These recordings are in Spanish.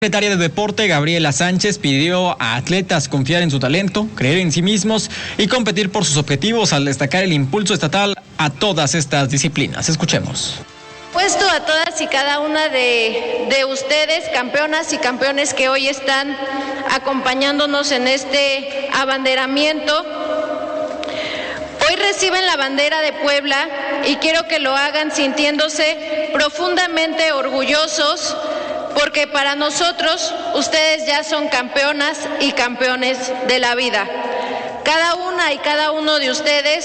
La secretaria de Deporte, Gabriela Sánchez, pidió a atletas confiar en su talento, creer en sí mismos y competir por sus objetivos al destacar el impulso estatal a todas estas disciplinas. Escuchemos. Puesto a todas y cada una de ustedes, campeonas y campeones que hoy están acompañándonos en este abanderamiento. Hoy reciben la bandera de Puebla y quiero que lo hagan sintiéndose profundamente orgullosos, porque para nosotros ustedes ya son campeonas y campeones de la vida. Cada una y cada uno de ustedes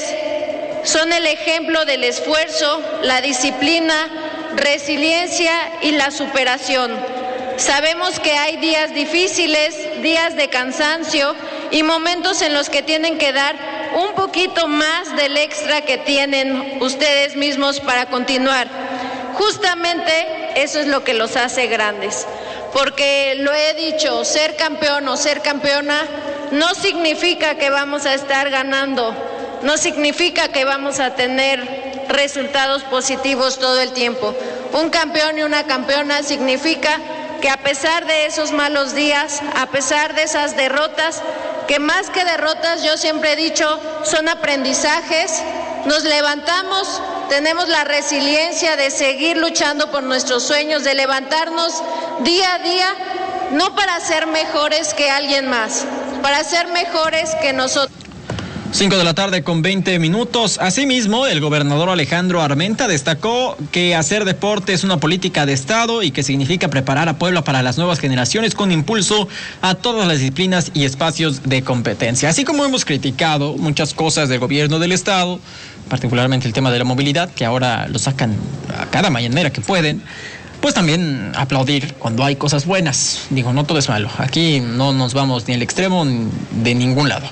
son el ejemplo del esfuerzo, la disciplina, resiliencia y la superación. Sabemos que hay días difíciles, días de cansancio y momentos en los que tienen que dar un poquito más del extra que tienen ustedes mismos para continuar. Justamente eso es lo que los hace grandes, porque lo he dicho, ser campeón o ser campeona no significa que vamos a estar ganando, no significa que vamos a tener resultados positivos todo el tiempo. Un campeón y una campeona significa que a pesar de esos malos días, a pesar de esas derrotas, que más que derrotas yo siempre he dicho son aprendizajes, nos levantamos, tenemos la resiliencia de seguir luchando por nuestros sueños, de levantarnos día a día, no para ser mejores que alguien más, para ser mejores que nosotros. 5 de la tarde con 20 minutos. Asimismo, el gobernador Alejandro Armenta destacó que hacer deporte es una política de Estado y que significa preparar a Puebla para las nuevas generaciones con impulso a todas las disciplinas y espacios de competencia. Así como hemos criticado muchas cosas del gobierno del Estado, particularmente el tema de la movilidad, que ahora lo sacan a cada mañanera que pueden, pues también aplaudir cuando hay cosas buenas. Digo, no todo es malo. Aquí no nos vamos ni al extremo ni de ningún lado.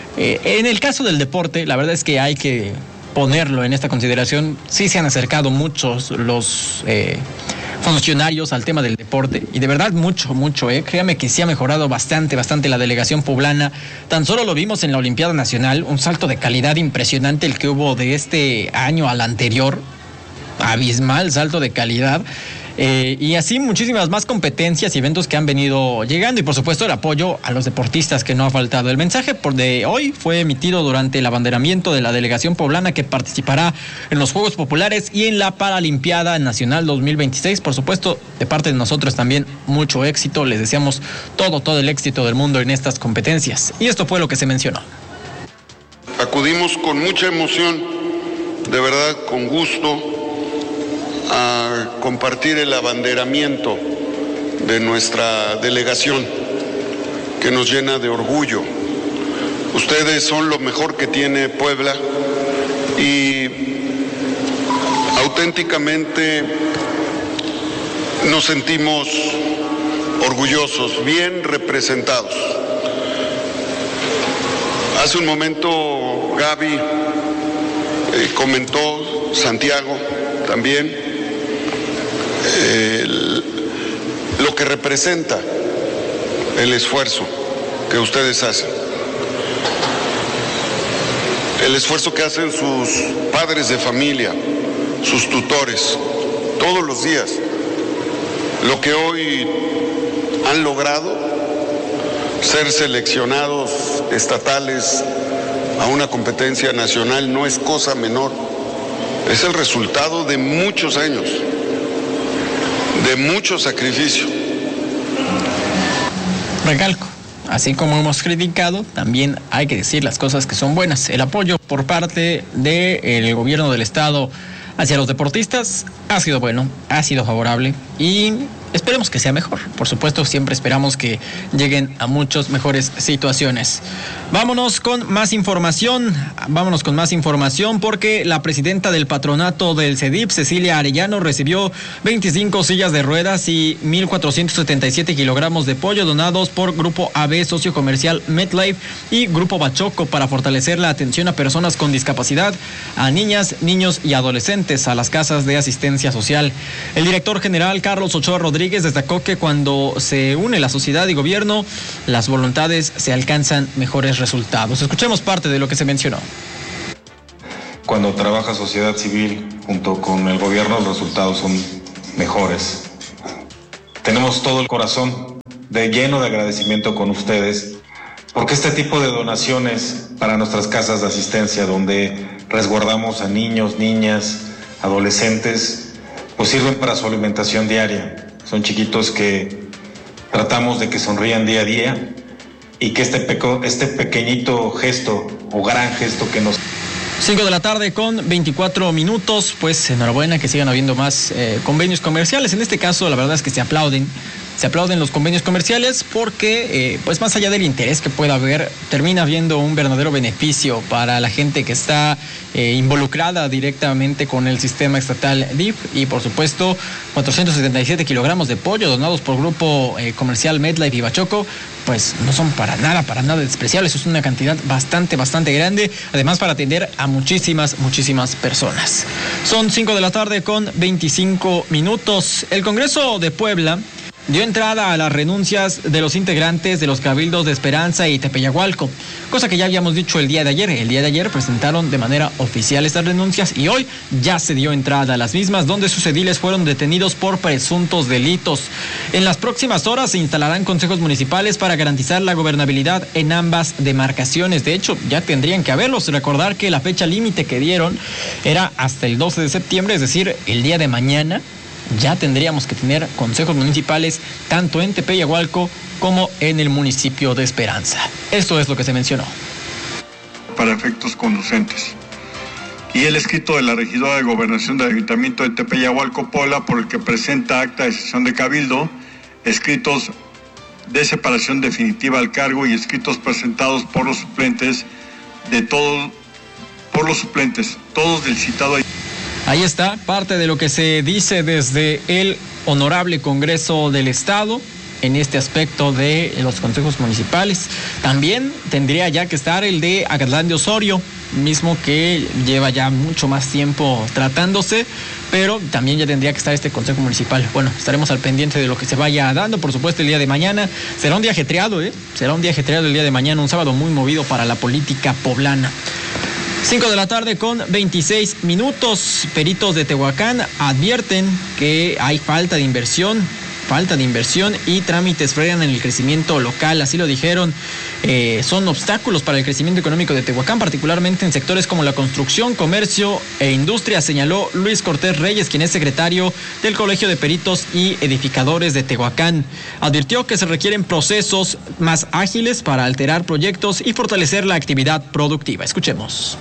En el caso del deporte, la verdad es que hay que ponerlo en esta consideración. Sí se han acercado muchos los funcionarios al tema del deporte y de verdad mucho. Créame que sí ha mejorado bastante la delegación poblana. Tan solo lo vimos en la Olimpiada Nacional, un salto de calidad impresionante el que hubo de este año al anterior. Abismal salto de calidad. Y así muchísimas más competencias y eventos que han venido llegando y por supuesto el apoyo a los deportistas que no ha faltado. El mensaje de hoy fue emitido durante el abanderamiento de la delegación poblana que participará en los Juegos Populares y en la Paralimpiada Nacional 2026. Por supuesto, de parte de nosotros también mucho éxito. Les deseamos todo el éxito del mundo en estas competencias. Y esto fue lo que se mencionó. Acudimos con mucha emoción, de verdad con gusto, a compartir el abanderamiento de nuestra delegación, que nos llena de orgullo. Ustedes son lo mejor que tiene Puebla y auténticamente nos sentimos orgullosos, bien representados. Hace un momento Gaby comentó, Santiago también, lo que representa el esfuerzo que ustedes hacen, el esfuerzo que hacen sus padres de familia, sus tutores, todos los días. Lo que hoy han logrado, ser seleccionados estatales a una competencia nacional, no es cosa menor. Es el resultado de muchos años, de mucho sacrificio. Recalco, así como hemos criticado, también hay que decir las cosas que son buenas. El apoyo por parte del gobierno del Estado hacia los deportistas ha sido bueno, ha sido favorable y esperemos que sea mejor. Por supuesto, siempre esperamos que lleguen a muchas mejores situaciones. Vámonos con más información porque la presidenta del patronato del CEDIP, Cecilia Arellano, recibió 25 sillas de ruedas y 1,477 kilogramos de pollo donados por Grupo AB, socio comercial MetLife y Grupo Bachoco para fortalecer la atención a personas con discapacidad, a niñas, niños y adolescentes a las casas de asistencia social. El director general Carlos Ochoa Rodríguez destacó que cuando se une la sociedad y gobierno, las voluntades se alcanzan mejores resultados. Escuchemos parte de lo que se mencionó. Cuando trabaja sociedad civil junto con el gobierno, los resultados son mejores. Tenemos todo el corazón lleno de agradecimiento con ustedes, porque este tipo de donaciones para nuestras casas de asistencia, donde resguardamos a niños, niñas, adolescentes, pues sirven para su alimentación diaria. Son chiquitos que tratamos de que sonrían día a día y que este pequeñito gesto o gran gesto que nos... 5 de la tarde con 24 minutos, pues enhorabuena que sigan habiendo más convenios comerciales. En este caso, la verdad es que se aplauden los convenios comerciales porque, pues más allá del interés que pueda haber, termina habiendo un verdadero beneficio para la gente que está involucrada directamente con el sistema estatal DIF y, por supuesto, 477 kilogramos de pollo donados por grupo comercial MedLife y Bachoco, pues no son para nada despreciables. Es una cantidad bastante grande, además para atender a muchísimas personas. Son 5 de la tarde con 25 minutos. El Congreso de Puebla dio entrada a las renuncias de los integrantes de los cabildos de Esperanza y Tepeyagualco, cosa que ya habíamos dicho el día de ayer. El día de ayer presentaron de manera oficial estas renuncias y hoy ya se dio entrada a las mismas, donde sus ediles fueron detenidos por presuntos delitos. En las próximas horas se instalarán consejos municipales para garantizar la gobernabilidad en ambas demarcaciones. De hecho, ya tendrían que haberlos. Recordar que la fecha límite que dieron era hasta el 12 de septiembre, es decir, el día de mañana. Ya tendríamos que tener consejos municipales tanto en Tepeyagualco como en el municipio de Esperanza. Esto es lo que se mencionó. Para efectos conducentes. Y el escrito de la regidora de Gobernación del Ayuntamiento de Tepeyagualco, Puebla, por el que presenta acta de sesión de cabildo, escritos de separación definitiva al cargo y escritos presentados por los suplentes todos del citado. Ahí está parte de lo que se dice desde el Honorable Congreso del Estado en este aspecto de los consejos municipales. También tendría ya que estar el de Acatlán de Osorio, mismo que lleva ya mucho más tiempo tratándose, pero también ya tendría que estar este consejo municipal. Bueno, estaremos al pendiente de lo que se vaya dando. Por supuesto, el día de mañana será un día ajetreado, será un día ajetreado el día de mañana, un sábado muy movido para la política poblana. 5 de la tarde con 26 minutos. Peritos de Tehuacán advierten que hay falta de inversión y trámites frenan en el crecimiento local. Así lo dijeron, son obstáculos para el crecimiento económico de Tehuacán, particularmente en sectores como la construcción, comercio e industria, señaló Luis Cortés Reyes, quien es secretario del Colegio de Peritos y Edificadores de Tehuacán. Advirtió que se requieren procesos más ágiles para alterar proyectos y fortalecer la actividad productiva. Escuchemos.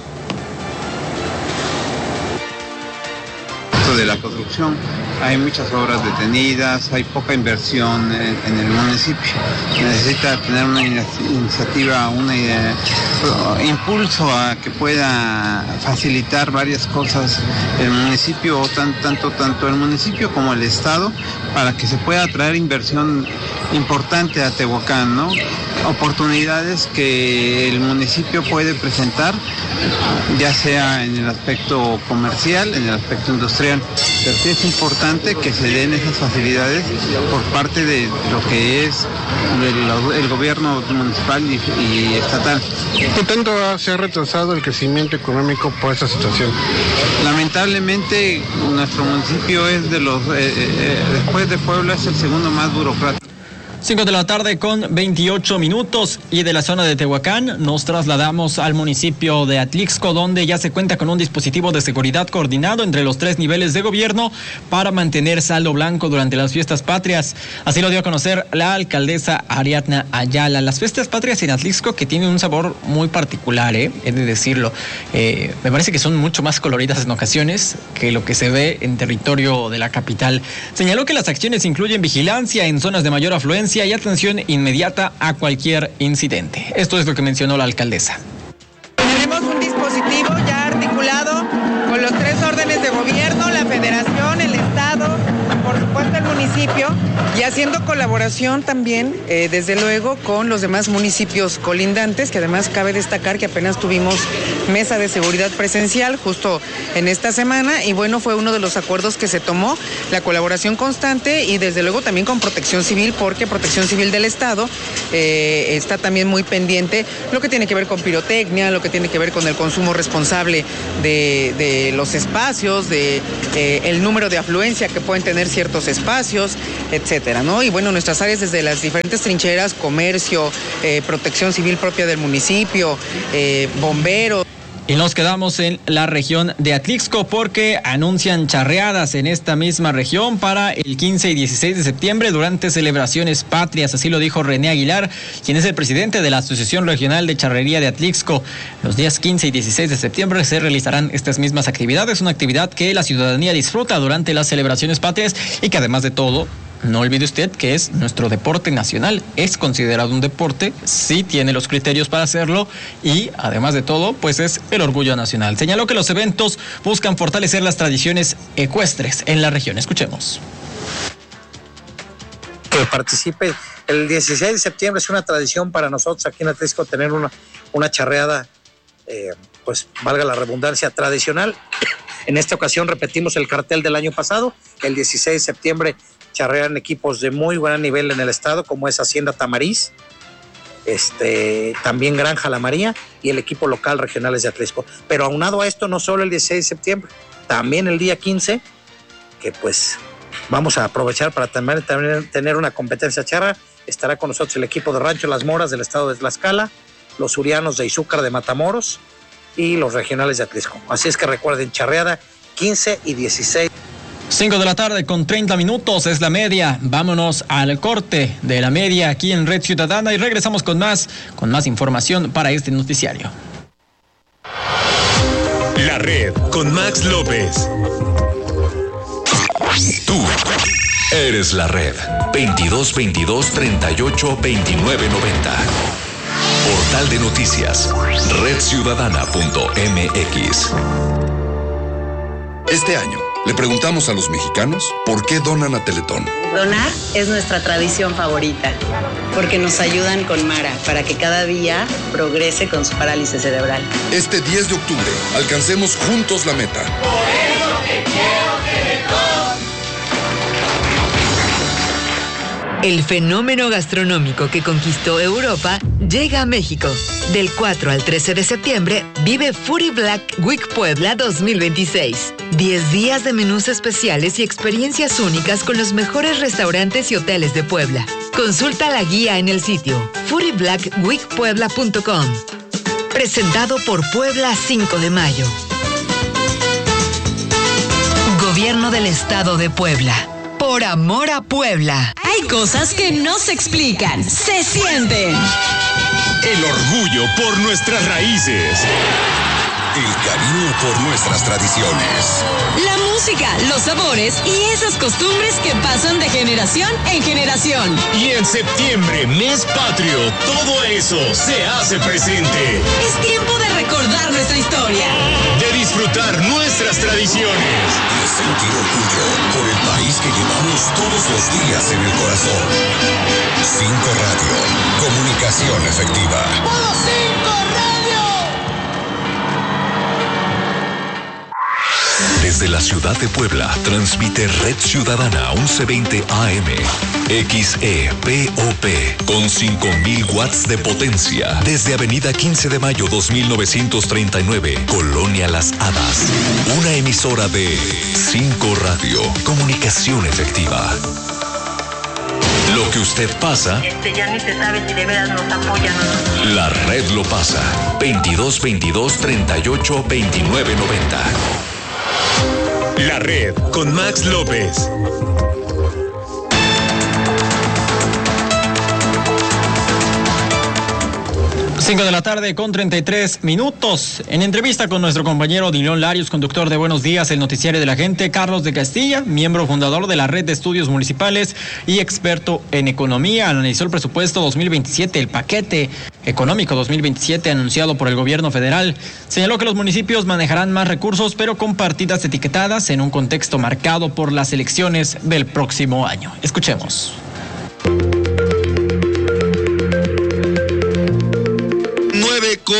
De la construcción, hay muchas obras detenidas, hay poca inversión en el municipio. Necesita tener una iniciativa, impulso a que pueda facilitar varias cosas el municipio, tanto el municipio como el Estado, para que se pueda traer inversión importante a Tehuacán, ¿no? Oportunidades que el municipio puede presentar, ya sea en el aspecto comercial, en el aspecto industrial. Pero sí es importante que se den esas facilidades por parte de lo que es el gobierno municipal y estatal. ¿Qué tanto se ha retrasado el crecimiento económico por esta situación? Lamentablemente, nuestro municipio es después de Puebla, es el segundo más burocrático. 5 de la tarde con 28 minutos y de la zona de Tehuacán nos trasladamos al municipio de Atlixco, donde ya se cuenta con un dispositivo de seguridad coordinado entre los 3 niveles de gobierno para mantener saldo blanco durante las fiestas patrias. Así lo dio a conocer la alcaldesa Ariadna Ayala. Las fiestas patrias en Atlixco que tienen un sabor muy particular, he de decirlo. Me parece que son mucho más coloridas en ocasiones que lo que se ve en territorio de la capital. Señaló que las acciones incluyen vigilancia en zonas de mayor afluencia y atención inmediata a cualquier incidente. Esto es lo que mencionó la alcaldesa. Tenemos un dispositivo ya articulado con los 3 órdenes de gobierno, la federación, el estado, por supuesto el municipio, y haciendo colaboración también, desde luego, con los demás municipios colindantes, que además cabe destacar que apenas tuvimos mesa de seguridad presencial justo en esta semana, y bueno, fue uno de los acuerdos que se tomó, la colaboración constante y desde luego también con Protección Civil, porque Protección Civil del Estado está también muy pendiente lo que tiene que ver con pirotecnia, lo que tiene que ver con el consumo responsable de los espacios, el número de afluencia que pueden tener ciertos espacios, etcétera. etcétera, ¿no? Y bueno, nuestras áreas desde las diferentes trincheras, comercio, protección civil propia del municipio, bomberos. Y nos quedamos en la región de Atlixco porque anuncian charreadas en esta misma región para el 15 y 16 de septiembre durante celebraciones patrias. Así lo dijo René Aguilar, quien es el presidente de la Asociación Regional de Charrería de Atlixco. Los días 15 y 16 de septiembre se realizarán estas mismas actividades, una actividad que la ciudadanía disfruta durante las celebraciones patrias y que además de todo, no olvide usted que es nuestro deporte nacional, es considerado un deporte, sí tiene los criterios para hacerlo y además de todo, pues es el orgullo nacional. Señaló que los eventos buscan fortalecer las tradiciones ecuestres en la región. Escuchemos. Que participe el 16 de septiembre es una tradición para nosotros aquí en Atlixco tener una charreada, pues valga la redundancia, tradicional. En esta ocasión repetimos el cartel del año pasado, el 16 de septiembre charrean equipos de muy buen nivel en el estado, como es Hacienda Tamariz, también Granja La María y el equipo local Regionales de Atlixco. Pero aunado a esto, no solo el 16 de septiembre, también el día 15, que pues vamos a aprovechar para también tener una competencia charra. Estará con nosotros el equipo de Rancho Las Moras del estado de Tlaxcala, los Urianos de Izúcar de Matamoros y los Regionales de Atlixco. Así es que recuerden, charreada 15 y 16. 5 de la tarde con 30 minutos es la media. Vámonos al corte de la media aquí en Red Ciudadana y regresamos con más información para este noticiario. La Red con Max López. Tú eres la Red. 2222-382990. Portal de noticias. redciudadana.mx. Este año le preguntamos a los mexicanos por qué donan a Teletón. Donar es nuestra tradición favorita, porque nos ayudan con Mara para que cada día progrese con su parálisis cerebral. Este 10 de octubre, alcancemos juntos la meta. Por eso te quiero Teletón. El fenómeno gastronómico que conquistó Europa llega a México. Del 4 al 13 de septiembre, vive Foodie Black Week Puebla 2026. 10 días de menús especiales y experiencias únicas con los mejores restaurantes y hoteles de Puebla. Consulta la guía en el sitio foodieblackweekpuebla.com. Presentado por Puebla 5 de Mayo. Gobierno del Estado de Puebla. Por amor a Puebla. Hay cosas que no se explican, se sienten. El orgullo por nuestras raíces. El cariño por nuestras tradiciones. La música, los sabores y esas costumbres que pasan de generación en generación. Y en septiembre, mes patrio, todo eso se hace presente. Es tiempo de recordar nuestra historia. De disfrutar nuestras tradiciones. De sentir orgullo por el país que llevamos todos los días en el corazón. 5 Radio, comunicación efectiva. ¡Modo 5 Radio! Desde la ciudad de Puebla, transmite Red Ciudadana 1120 AM, XEPOP, con 5,000 watts de potencia. Desde Avenida 15 de Mayo 2939, Colonia Las Hadas. Una emisora de 5 Radio, comunicación efectiva. Lo que usted pasa, ya ni se sabe si de veras nos apoyan o no. La Red lo pasa. 2222-382990. La Red con Max López. 5 de la tarde con 33 minutos. En entrevista con nuestro compañero Dilón Larios, conductor de Buenos Días, el noticiario de la gente, Carlos de Castilla, miembro fundador de la Red de Estudios Municipales y experto en economía, analizó el presupuesto 2027, el paquete económico 2027 anunciado por el gobierno federal. Señaló que los municipios manejarán más recursos, pero con partidas etiquetadas en un contexto marcado por las elecciones del próximo año. Escuchemos. Con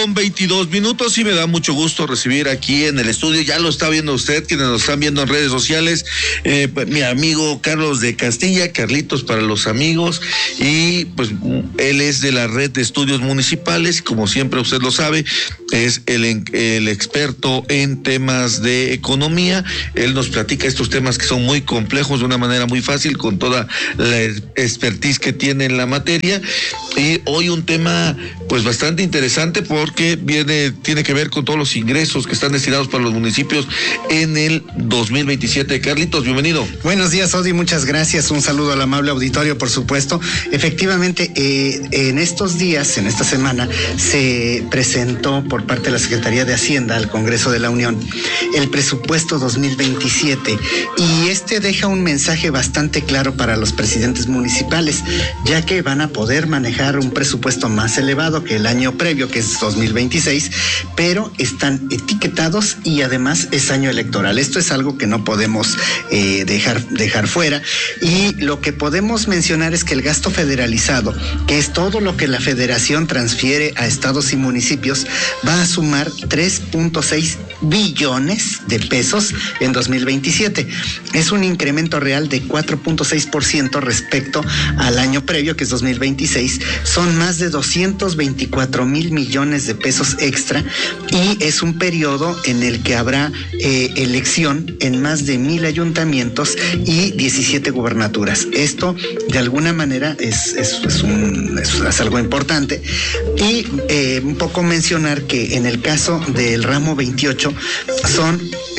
8:22 y me da mucho gusto recibir aquí en el estudio, ya lo está viendo usted, quienes nos están viendo en redes sociales, mi amigo Carlos de Castilla, Carlitos para los amigos, y pues él es de la red de estudios municipales, como siempre usted lo sabe, es el experto en temas de economía. Él nos platica estos temas que son muy complejos de una manera muy fácil, con toda la expertise que tiene en la materia. Y hoy un tema pues bastante interesante porque tiene que ver con todos los ingresos que están destinados para los municipios en el 2027. Carlitos, bienvenido. Buenos días, Odi, muchas gracias. Un saludo al amable auditorio, por supuesto. Efectivamente, en estos días, en esta semana, se presentó por parte de la Secretaría de Hacienda al Congreso de la Unión el presupuesto 2027, y este deja un mensaje bastante claro para los presidentes municipales, ya que van a poder manejar un presupuesto más elevado que el año previo, que es 2026, pero están etiquetados y además es año electoral. Esto es algo que no podemos dejar fuera, y lo que podemos mencionar es que el gasto federalizado, que es todo lo que la federación transfiere a estados y municipios, va a sumar 3.6 billones de pesos en 2027. Es un incremento real de 4.6% respecto al año previo, que es 2026. Son más de 224 mil millones de pesos extra, y es un periodo en el que habrá elección en más de 1,000 ayuntamientos y 17 gubernaturas. Esto de alguna manera es algo importante. Y un poco mencionar que en el caso del ramo 28 son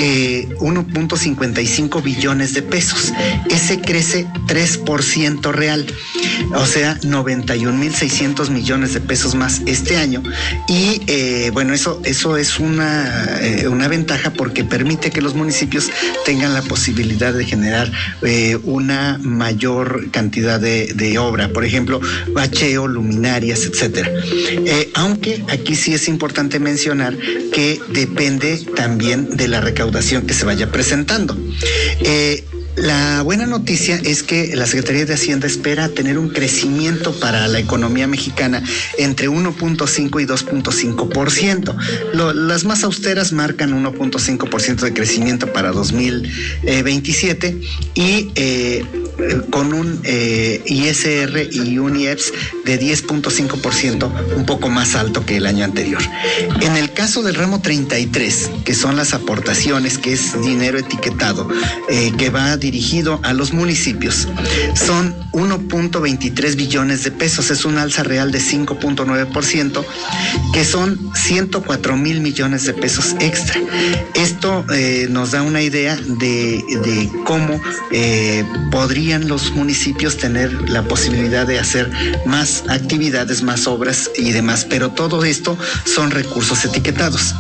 1.55 billones de pesos. Ese crece 3% real, o sea, 91.600 millones de pesos más este año. Y bueno, eso es una ventaja, porque permite que los municipios tengan la posibilidad de generar una mayor cantidad de obra, por ejemplo, bacheo, luminarias, etcétera. Aunque aquí sí es importante mencionar que depende también de la recaudación que se vaya presentando. La buena noticia es que la Secretaría de Hacienda espera tener un crecimiento para la economía mexicana entre 1.5 y 2.5%. Las más austeras marcan 1.5% de crecimiento para 2027 y con un ISR y un IEPS de 10.5%, un poco más alto que el año anterior. En el caso del ramo 33, que son las aportaciones, que es dinero etiquetado, que va dirigido a los municipios, son 1.23 billones de pesos, es un alza real de 5.9%, que son 104 mil millones de pesos extra. Esto nos da una idea de cómo podrían los municipios tener la posibilidad de hacer más actividades, más obras y demás, pero todo esto son recursos etiquetados.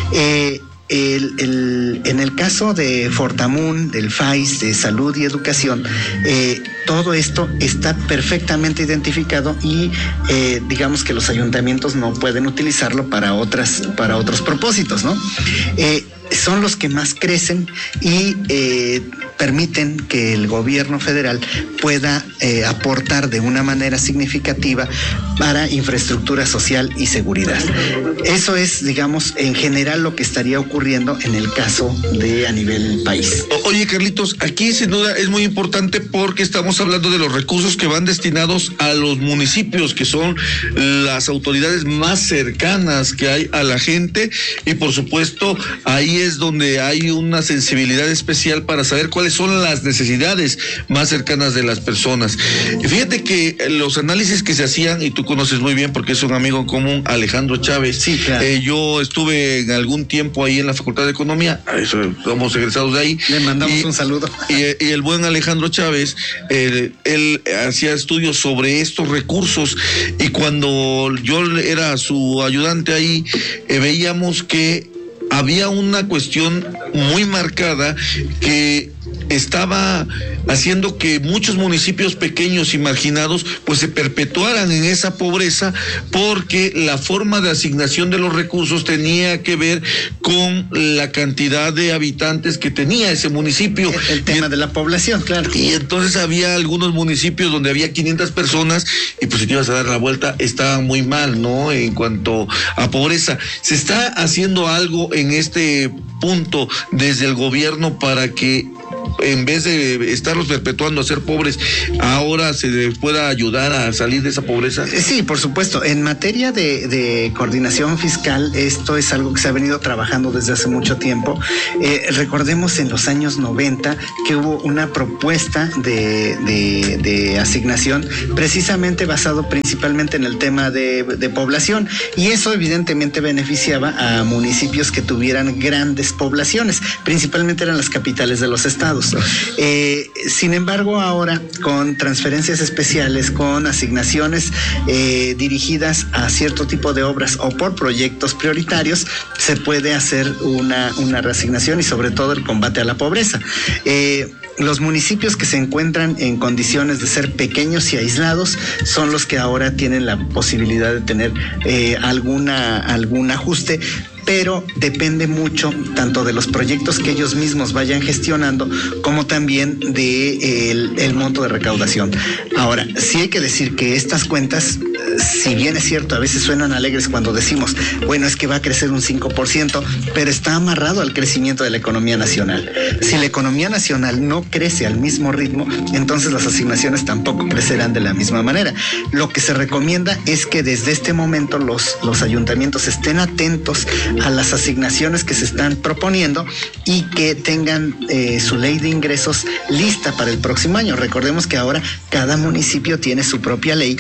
En el caso de Fortamun, del FAIS, de Salud y Educación, todo esto está perfectamente identificado y digamos que los ayuntamientos no pueden utilizarlo para otros propósitos, ¿no? Son los que más crecen y permiten que el gobierno federal pueda aportar de una manera significativa para infraestructura social y seguridad. Eso es, digamos, en general lo que estaría ocurriendo en el caso de a nivel país. Oye, Carlitos, aquí sin duda es muy importante porque estamos hablando de los recursos que van destinados a los municipios, que son las autoridades más cercanas que hay a la gente, y por supuesto ahí es donde hay una sensibilidad especial para saber cuáles son las necesidades más cercanas de las personas. Y fíjate que los análisis que se hacían, y tú conoces muy bien porque es un amigo en común, Alejandro Chávez. Sí, claro. Yo estuve en algún tiempo ahí en la Facultad de Economía, somos egresados de ahí. Le mandamos un saludo. Y el buen Alejandro Chávez, él hacía estudios sobre estos recursos, y cuando yo era su ayudante ahí, veíamos que había una cuestión muy marcada, que estaba haciendo que muchos municipios pequeños y marginados pues se perpetuaran en esa pobreza, porque la forma de asignación de los recursos tenía que ver con la cantidad de habitantes que tenía ese municipio. El tema de la población, claro. Y entonces había algunos municipios donde había 500 personas y pues si te ibas a dar la vuelta estaban muy mal, ¿no? En cuanto a pobreza. ¿Se está haciendo algo en este punto desde el gobierno para que en vez de estarlos perpetuando a ser pobres, ahora se les pueda ayudar a salir de esa pobreza? Sí, por supuesto. En materia de coordinación fiscal, esto es algo que se ha venido trabajando desde hace mucho tiempo. Recordemos en los años 90 que hubo una propuesta de asignación precisamente basado principalmente en el tema de población, y eso evidentemente beneficiaba a municipios que tuvieran grandes poblaciones, principalmente eran las capitales de los estados. Sin embargo, ahora con transferencias especiales, con asignaciones dirigidas a cierto tipo de obras o por proyectos prioritarios, se puede hacer una reasignación y sobre todo el combate a la pobreza. Los municipios que se encuentran en condiciones de ser pequeños y aislados son los que ahora tienen la posibilidad de tener algún ajuste, pero depende mucho tanto de los proyectos que ellos mismos vayan gestionando como también de el monto de recaudación. Ahora, sí hay que decir que estas cuentas, si bien es cierto, a veces suenan alegres cuando decimos, bueno, es que va a crecer un 5%, pero está amarrado al crecimiento de la economía nacional. Si la economía nacional no crece al mismo ritmo, entonces las asignaciones tampoco crecerán de la misma manera. Lo que se recomienda es que desde este momento los ayuntamientos estén atentos a las asignaciones que se están proponiendo y que tengan su ley de ingresos lista para el próximo año. Recordemos que ahora cada municipio tiene su propia ley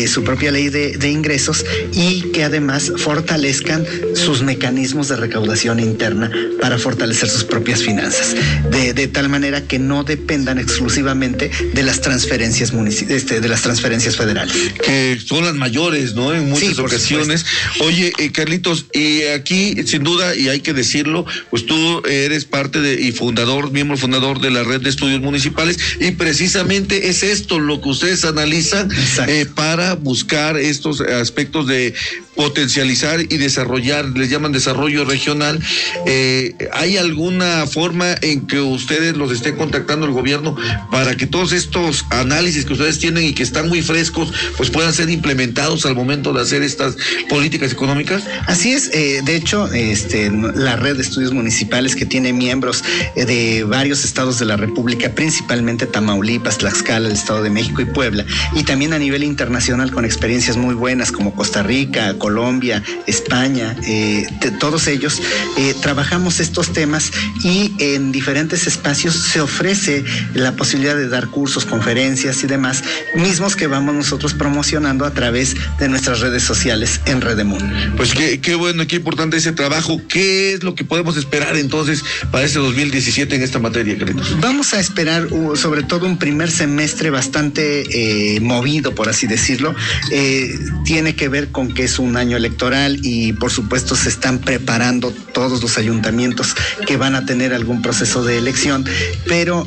de ingresos, y que además fortalezcan sus mecanismos de recaudación interna para fortalecer sus propias finanzas, de tal manera que no dependan exclusivamente de las transferencias federales, que son las mayores, ¿no? En muchas ocasiones. Oye, Carlitos, y aquí sin duda, y hay que decirlo, pues tú eres parte miembro fundador de la red de estudios municipales, y precisamente es esto lo que ustedes analizan para buscar estos aspectos de potencializar y desarrollar, les llaman desarrollo regional. ¿Hay alguna forma en que ustedes los estén contactando el gobierno para que todos estos análisis que ustedes tienen y que están muy frescos, pues puedan ser implementados al momento de hacer estas políticas económicas? Así es. De hecho, la red de estudios municipales, que tiene miembros de varios estados de la República, principalmente Tamaulipas, Tlaxcala, el Estado de México y Puebla, y también a nivel internacional con experiencias muy buenas como Costa Rica, Colombia, España, todos ellos trabajamos estos temas, y en diferentes espacios se ofrece la posibilidad de dar cursos, conferencias y demás, mismos que vamos nosotros promocionando a través de nuestras redes sociales en Redemún. Pues qué bueno, qué importante ese trabajo. ¿Qué es lo que podemos esperar entonces para este 2017 en esta materia, Carlitos? Vamos a esperar sobre todo un primer semestre bastante movido, por así decirlo. Tiene que ver con que es un año electoral y por supuesto se están preparando todos los ayuntamientos que van a tener algún proceso de elección, pero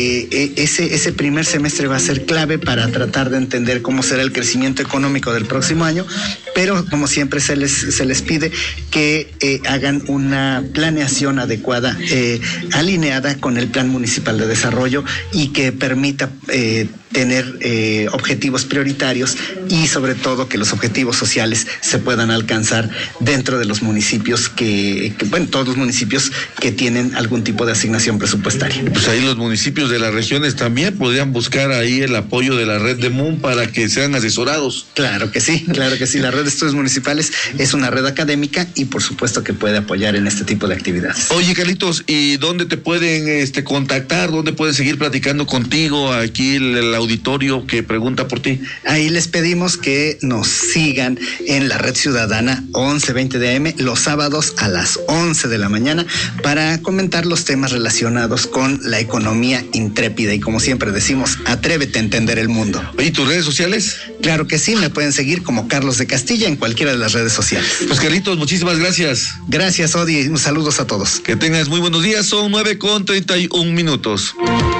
ese primer semestre va a ser clave para tratar de entender cómo será el crecimiento económico del próximo año, pero como siempre se les pide que hagan una planeación adecuada, alineada con el Plan Municipal de Desarrollo, y que permita tener objetivos prioritarios, y sobre todo que los objetivos sociales se puedan alcanzar dentro de los municipios todos los municipios que tienen algún tipo de asignación presupuestaria. Pues ahí los municipios de las regiones también podrían buscar ahí el apoyo de la red de MUN para que sean asesorados. Claro que sí. La red de estudios municipales es una red académica y por supuesto que puede apoyar en este tipo de actividades. Oye, Carlitos, ¿y dónde te pueden contactar? ¿Dónde pueden seguir platicando contigo aquí la auditorio que pregunta por ti? Ahí les pedimos que nos sigan en la Red Ciudadana 1120 de AM los sábados a las 11 de la mañana para comentar los temas relacionados con la economía intrépida. Y como siempre decimos, atrévete a entender el mundo. ¿Y tus redes sociales? Claro que sí, me pueden seguir como Carlos de Castilla en cualquiera de las redes sociales. Pues Carlitos, muchísimas gracias. Gracias, Odi, y saludos a todos. Que tengas muy buenos días, son 9:31.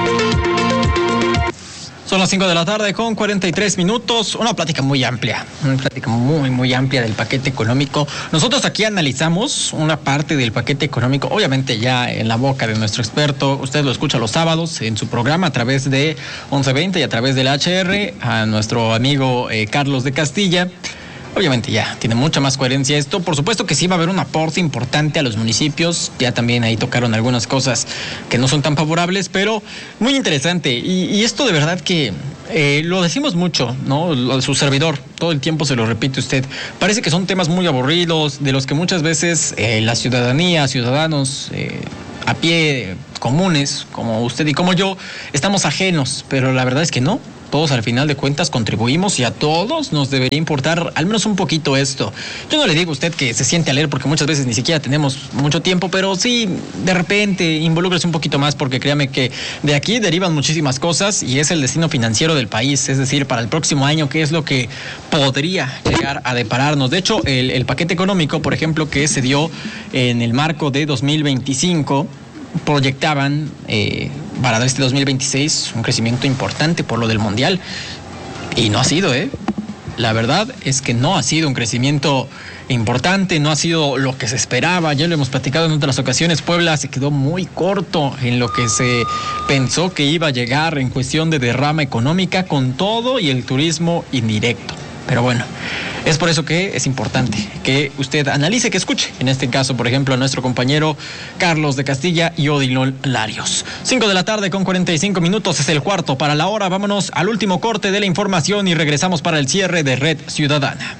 Son las 5 de la tarde con 43 minutos. Una plática muy amplia, muy amplia del paquete económico. Nosotros aquí analizamos una parte del paquete económico, obviamente ya en la boca de nuestro experto. Usted lo escucha los sábados en su programa a través de 1120 y a través del HR, a nuestro amigo Carlos de Castilla. Obviamente ya tiene mucha más coherencia esto. Por supuesto que sí va a haber un aporte importante a los municipios. Ya también ahí tocaron algunas cosas que no son tan favorables, pero muy interesante. Y esto de verdad que lo decimos mucho, ¿no? Su servidor, todo el tiempo se lo repite usted. Parece que son temas muy aburridos, de los que muchas veces la ciudadanía, ciudadanos a pie, comunes, como usted y como yo, estamos ajenos, pero la verdad es que no. Todos al final de cuentas contribuimos y a todos nos debería importar al menos un poquito esto. Yo no le digo a usted que se siente a leer porque muchas veces ni siquiera tenemos mucho tiempo, pero sí, de repente involúcrese un poquito más porque créame que de aquí derivan muchísimas cosas y es el destino financiero del país, es decir, para el próximo año, qué es lo que podría llegar a depararnos. De hecho, el paquete económico, por ejemplo, que se dio en el marco de 2025, proyectaban para este 2026 un crecimiento importante por lo del mundial y no ha sido, la verdad es que no ha sido un crecimiento importante, no ha sido lo que se esperaba. Ya lo hemos platicado en otras ocasiones. Puebla se quedó muy corto en lo que se pensó que iba a llegar en cuestión de derrama económica con todo y el turismo indirecto. Pero bueno, es por eso que es importante que usted analice, que escuche. En este caso, por ejemplo, a nuestro compañero Carlos de Castilla y Odilon Larios. 5 de la tarde con 45 minutos, es el cuarto para la hora. Vámonos al último corte de la información y regresamos para el cierre de Red Ciudadana.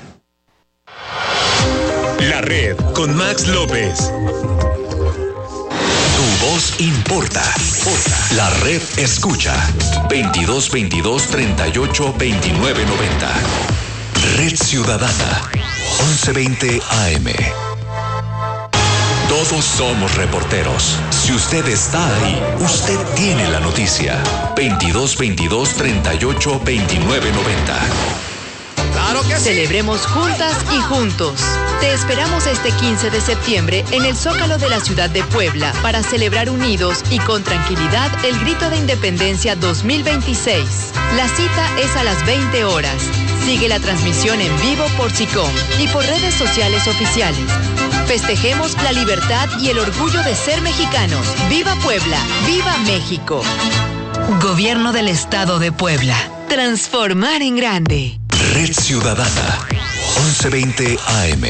La Red con Max López. Tu voz importa. La Red escucha. 2222 38 29 90. Red Ciudadana, 1120 AM. Todos somos reporteros. Si usted está ahí, usted tiene la noticia. 2222 38 29 90. ¡Claro que sí! Celebremos juntas y juntos. Te esperamos este 15 de septiembre en el Zócalo de la ciudad de Puebla para celebrar unidos y con tranquilidad el Grito de Independencia 2026. La cita es a las 20 horas. Sigue la transmisión en vivo por SICOM y por redes sociales oficiales. Festejemos la libertad y el orgullo de ser mexicanos. ¡Viva Puebla! ¡Viva México! Gobierno del Estado de Puebla. Transformar en grande. Red Ciudadana, 1120 AM.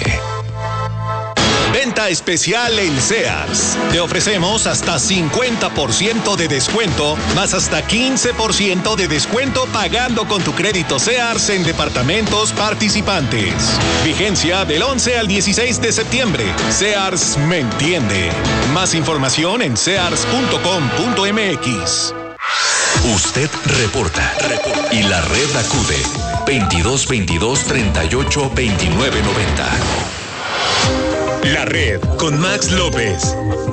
Venta especial en Sears. Te ofrecemos hasta 50% de descuento, más hasta 15% de descuento pagando con tu crédito Sears en departamentos participantes. Vigencia del 11 al 16 de septiembre. Sears me entiende. Más información en sears.com.mx. Usted reporta y la red acude. 2222 38 29 90. La Red con Max López.